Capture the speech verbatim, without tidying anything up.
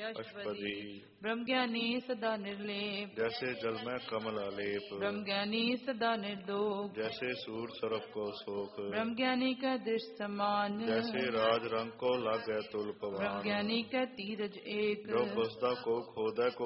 अष्टपदी। ब्रह्मज्ञानी सदा निर्लेप जैसे जल में कमल आलेप। ब्रह्मज्ञानी सदा निर्दोष जैसे सूर सरफ को शोक। ब्रह्मज्ञानी का दृष्ट समान जैसे राज रंग को लागे तुल पवान। ब्रह्मज्ञानी का तीरज एक जो बसदा को खोदे को